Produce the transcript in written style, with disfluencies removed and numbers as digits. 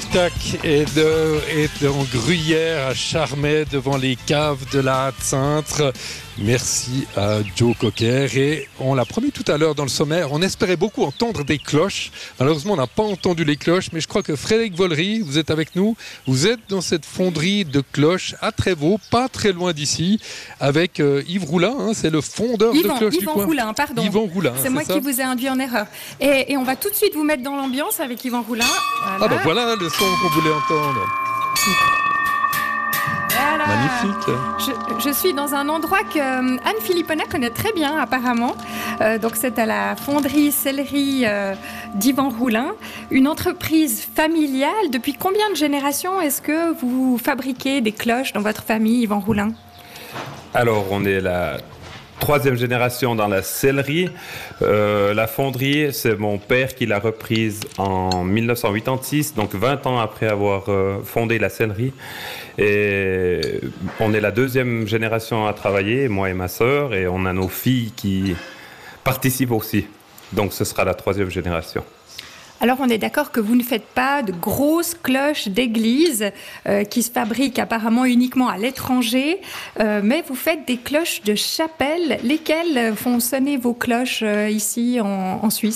Schtack est en Gruyère à Charmey devant les caves de la Haute-Cintre. Merci à Joe Cocker et on l'a promis tout à l'heure dans le sommaire, on espérait beaucoup entendre des cloches. Malheureusement on n'a pas entendu les cloches, mais je crois que Frédéric Vollery, vous êtes avec nous, vous êtes dans cette fonderie de cloches à Trévaux, pas très loin d'ici, avec Yves Roulin, c'est le fondeur de cloches du coin. Roulin, pardon. Yvan Roulin, c'est moi qui vous ai induit en erreur. Et on va tout de suite vous mettre dans l'ambiance avec Yvan Roulin. Voilà. Ah ben voilà le son qu'on voulait entendre. Voilà. Magnifique. Je suis dans un endroit que Anne Philippona connaît très bien apparemment. Donc c'est à la fonderie sellerie d'Yvan Roulin, une entreprise familiale. Depuis combien de générations est-ce que vous fabriquez des cloches dans votre famille, Yvan Roulin ? Alors on est la troisième génération dans la sellerie. La fonderie, c'est mon père qui l'a reprise en 1986, donc 20 ans après avoir fondé la sellerie. Et on est la deuxième génération à travailler, moi et ma sœur, et on a nos filles qui participent aussi. Donc ce sera la troisième génération. Alors on est d'accord que vous ne faites pas de grosses cloches d'église qui se fabriquent apparemment uniquement à l'étranger, mais vous faites des cloches de chapelle. Lesquelles font sonner vos cloches ici en Suisse ?